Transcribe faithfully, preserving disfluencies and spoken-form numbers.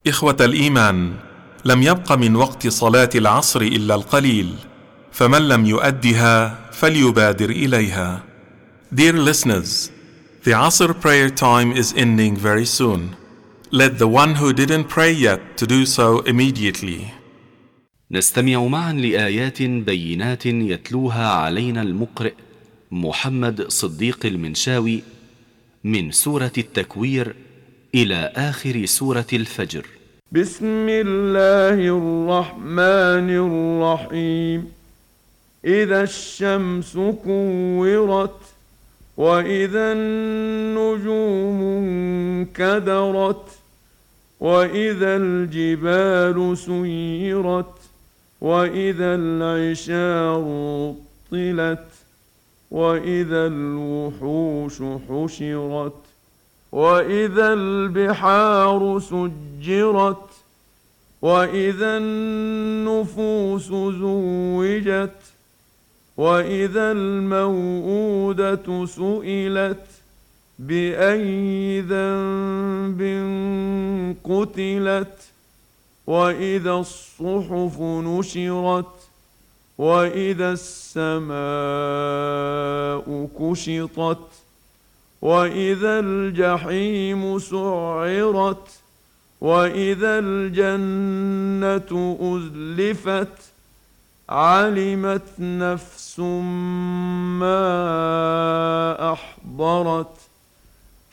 إخوة الإيمان، لم يبق من وقت صلاة العصر إلا القليل، فمن لم يؤدها فليبادر إليها. Dear listeners, the Asr prayer time is ending very soon. Let the one who didn't pray yet to do so immediately. نستمع معا لآيات بينات يتلوها علينا المقرئ محمد صديق المنشاوي من سورة التكوير إلى آخر سورة الفجر. بسم الله الرحمن الرحيم. إذا الشمس كورت وإذا النجوم انكدرت وإذا الجبال سيرت وإذا العشار طلت وإذا الوحوش حشرت وإذا البحار سجرت وإذا النفوس زوجت وإذا الموءودة سئلت بأي ذنب قتلت وإذا الصحف نشرت وإذا السماء كشطت وإذا الجحيم سعرت وإذا الجنة أزلفت علمت نفس ما أحضرت